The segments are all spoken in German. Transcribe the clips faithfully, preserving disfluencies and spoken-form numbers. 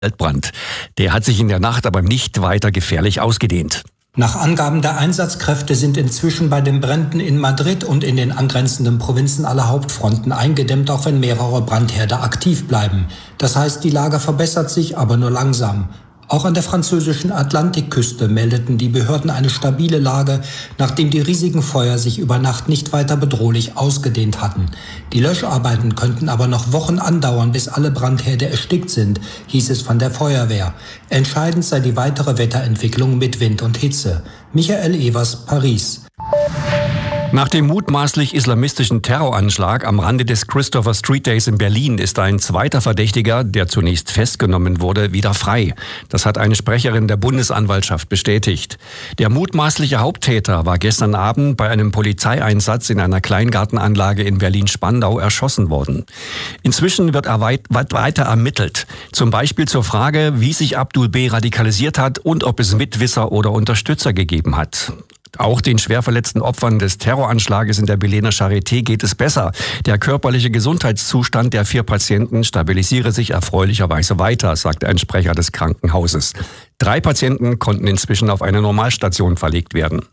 Waldbrand. Der hat sich in der Nacht aber nicht weiter gefährlich ausgedehnt. Nach Angaben der Einsatzkräfte sind inzwischen bei den Bränden in Madrid und in den angrenzenden Provinzen alle Hauptfronten eingedämmt, auch wenn mehrere Brandherde aktiv bleiben. Das heißt, die Lage verbessert sich, aber nur langsam. Auch an der französischen Atlantikküste meldeten die Behörden eine stabile Lage, nachdem die riesigen Feuer sich über Nacht nicht weiter bedrohlich ausgedehnt hatten. Die Löscharbeiten könnten aber noch Wochen andauern, bis alle Brandherde erstickt sind, hieß es von der Feuerwehr. Entscheidend sei die weitere Wetterentwicklung mit Wind und Hitze. Michael Evers, Paris. Nach dem mutmaßlich islamistischen Terroranschlag am Rande des Christopher Street Days in Berlin ist ein zweiter Verdächtiger, der zunächst festgenommen wurde, wieder frei. Das hat eine Sprecherin der Bundesanwaltschaft bestätigt. Der mutmaßliche Haupttäter war gestern Abend bei einem Polizeieinsatz in einer Kleingartenanlage in Berlin-Spandau erschossen worden. Inzwischen wird er weit, weit weiter ermittelt. Zum Beispiel zur Frage, wie sich Abdul B. radikalisiert hat und ob es Mitwisser oder Unterstützer gegeben hat. Auch den schwer verletzten Opfern des Terroranschlages in der Berliner Charité geht es besser. Der körperliche Gesundheitszustand der vier Patienten stabilisiere sich erfreulicherweise weiter, sagte ein Sprecher des Krankenhauses. Drei Patienten konnten inzwischen auf eine Normalstation verlegt werden.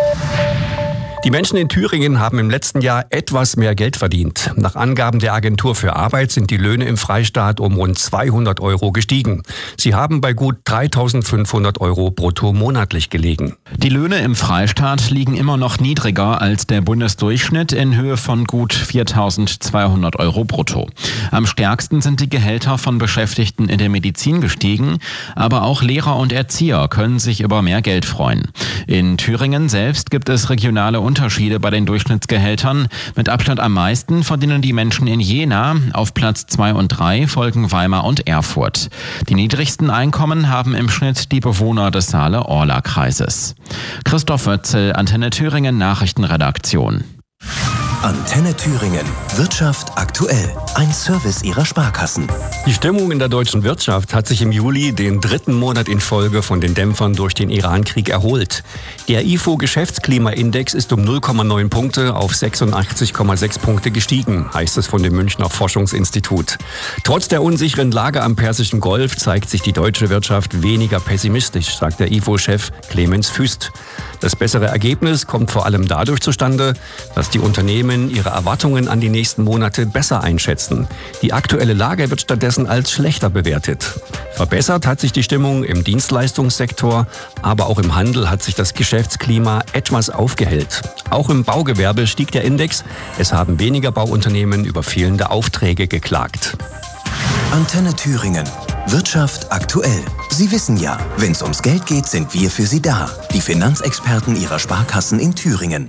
Die Menschen in Thüringen haben im letzten Jahr etwas mehr Geld verdient. Nach Angaben der Agentur für Arbeit sind die Löhne im Freistaat um rund zweihundert Euro gestiegen. Sie haben bei gut dreitausendfünfhundert Euro brutto monatlich gelegen. Die Löhne im Freistaat liegen immer noch niedriger als der Bundesdurchschnitt in Höhe von gut viertausendzweihundert Euro brutto. Am stärksten sind die Gehälter von Beschäftigten in der Medizin gestiegen, aber auch Lehrer und Erzieher können sich über mehr Geld freuen. In Thüringen selbst gibt es regionale Unterschiede bei den Durchschnittsgehältern. Mit Abstand am meisten verdienen die Menschen in Jena. Auf Platz zwei und drei folgen Weimar und Erfurt. Die niedrigsten Einkommen haben im Schnitt die Bewohner des Saale-Orla-Kreises. Christoph Wötzel, Antenne Thüringen Nachrichtenredaktion. Antenne Thüringen. Wirtschaft aktuell. Ein Service Ihrer Sparkassen. Die Stimmung in der deutschen Wirtschaft hat sich im Juli den dritten Monat in Folge von den Dämpfern durch den Iran-Krieg erholt. Der I F O-Geschäftsklimaindex ist um null Komma neun Punkte auf sechsundachtzig Komma sechs Punkte gestiegen, heißt es von dem Münchner Forschungsinstitut. Trotz der unsicheren Lage am Persischen Golf zeigt sich die deutsche Wirtschaft weniger pessimistisch, sagt der I F O-Chef Clemens Füst. Das bessere Ergebnis kommt vor allem dadurch zustande, dass die Unternehmen ihre Erwartungen an die nächsten Monate besser einschätzen. Die aktuelle Lage wird stattdessen als schlechter bewertet. Verbessert hat sich die Stimmung im Dienstleistungssektor, aber auch im Handel hat sich das Geschäftsklima etwas aufgehellt. Auch im Baugewerbe stieg der Index. Es haben weniger Bauunternehmen über fehlende Aufträge geklagt. Antenne Thüringen. Wirtschaft aktuell. Sie wissen ja, wenn es ums Geld geht, sind wir für Sie da. Die Finanzexperten Ihrer Sparkassen in Thüringen.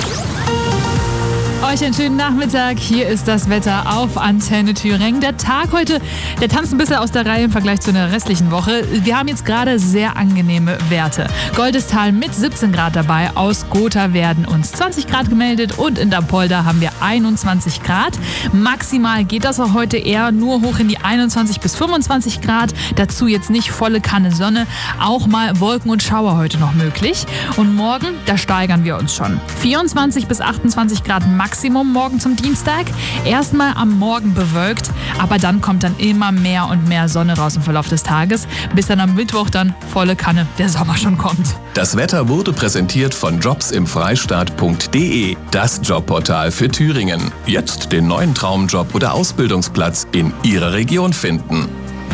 Euch einen schönen Nachmittag. Hier ist das Wetter auf Antenne Thüringen. Der Tag heute, der tanzt ein bisschen aus der Reihe im Vergleich zu einer restlichen Woche. Wir haben jetzt gerade sehr angenehme Werte. Goldestal mit siebzehn Grad dabei. Aus Gotha werden uns zwanzig Grad gemeldet und in Dapolda haben wir einundzwanzig Grad. Maximal geht das auch heute eher nur hoch in die einundzwanzig bis fünfundzwanzig Grad. Dazu jetzt nicht volle Kanne Sonne. Auch mal Wolken und Schauer heute noch möglich. Und morgen, da steigern wir uns schon. vierundzwanzig bis achtundzwanzig Grad Maximum. Maximum morgen zum Dienstag. Erstmal am Morgen bewölkt, aber dann kommt dann immer mehr und mehr Sonne raus im Verlauf des Tages, bis dann am Mittwoch dann volle Kanne der Sommer schon kommt. Das Wetter wurde präsentiert von jobsimfreistaat punkt de, das Jobportal für Thüringen. Jetzt den neuen Traumjob oder Ausbildungsplatz in Ihrer Region finden.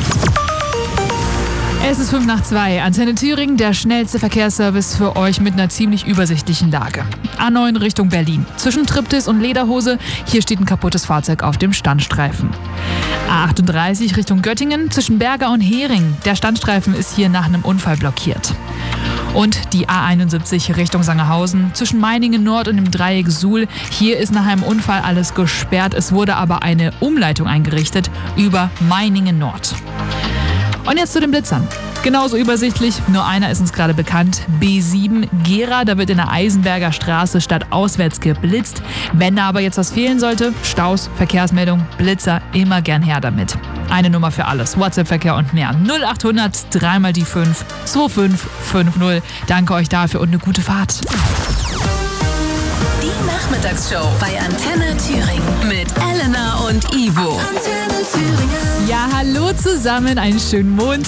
Es ist fünf nach zwei. Antenne Thüringen, der schnellste Verkehrsservice für euch mit einer ziemlich übersichtlichen Lage. A neun Richtung Berlin. Zwischen Triptis und Lederhose, hier steht ein kaputtes Fahrzeug auf dem Standstreifen. A achtunddreißig Richtung Göttingen, zwischen Berger und Hering. Der Standstreifen ist hier nach einem Unfall blockiert. Und die A einundsiebzig Richtung Sangerhausen, zwischen Meiningen Nord und dem Dreieck Suhl. Hier ist nach einem Unfall alles gesperrt. Es wurde aber eine Umleitung eingerichtet über Meiningen Nord. Und jetzt zu den Blitzern. Genauso übersichtlich, nur einer ist uns gerade bekannt. B sieben Gera, da wird in der Eisenberger Straße stadtauswärts geblitzt. Wenn da aber jetzt was fehlen sollte, Staus, Verkehrsmeldung, Blitzer, immer gern her damit. Eine Nummer für alles, WhatsApp-Verkehr und mehr. null achthundert, dreimal die fünf, zwei fünf fünf null. Danke euch dafür und eine gute Fahrt. Die Nachmittagsshow bei Antenne Thüringen mit Ella Elena und Ivo. Ja, hallo zusammen, einen schönen Montag.